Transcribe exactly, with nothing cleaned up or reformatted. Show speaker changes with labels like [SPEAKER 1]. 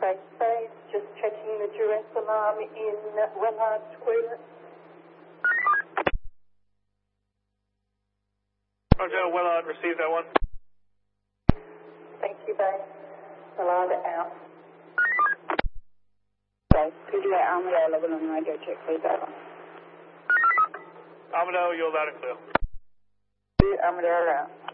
[SPEAKER 1] Base Base, just checking the duress alarm in Wellard Square.
[SPEAKER 2] Roger, Wellard, receive that one.
[SPEAKER 1] Thank you, Base. Wellard out.
[SPEAKER 3] Base, P D A Armadale, level on radio check, please, over.
[SPEAKER 2] Armadale, you're loud and clear.
[SPEAKER 3] Armadale out.